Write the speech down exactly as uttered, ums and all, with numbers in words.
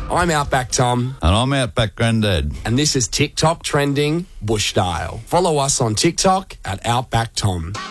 I'm Outback Tom. And I'm Outback Grandad. And this is TikTok Trending Bushdale. Follow us on TikTok at Outback Tom.